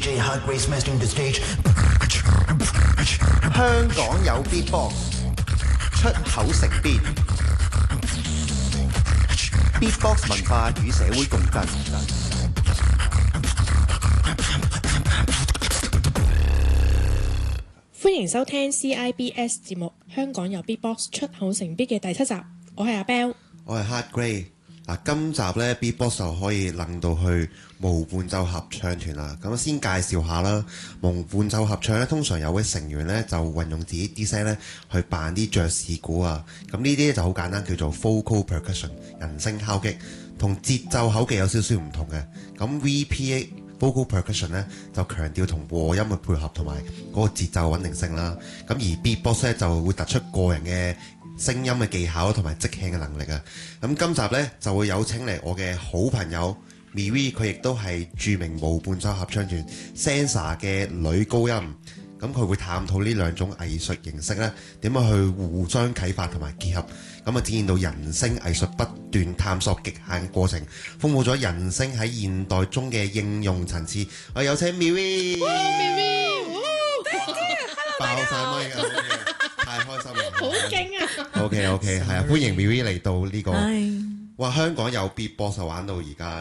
DJ Hard Gray smashing the stage。 香港有 Beatbox， 出口成邊 Beatbox 文化與社會共振。 歡迎收聽 CIBS 節目《香港有 Beatbox 出口成邊》嘅第7集，我係阿 Bell， 我係 Hard Gray。今集呢 Beatbox 就可以楞到去無伴奏合唱團啦。咁先介紹下啦，無伴奏合唱呢，通常有位成員呢就運用自己啲聲呢去扮啲爵士鼓啊。咁呢啲就好簡單，叫做 vocal percussion 人聲敲擊，同節奏口技有少少唔同嘅。咁 VPA vocal percussion 咧就強調同和音嘅配合同埋嗰個節奏穩定性啦。咁而 Beatbox 咧就會突出個人嘅聲音嘅技巧同埋即興嘅能力啊。咁今集咧就會有請嚟我嘅好朋友 Miri， 佢亦都係著名無伴奏合唱團 Sansa 嘅女高音。咁佢會探討呢兩種藝術形式咧點樣去互相啟發同埋結合，咁展現到人聲藝術不斷探索極限嘅過程，豐富咗人聲喺現代中嘅應用層次。我有請 Miri， 爆晒咪㗎，太開心啦！ 好勁啊 ！OK， 係啊，歡迎 Miri 嚟到呢個。哇！香港有 Beatbox 玩到而家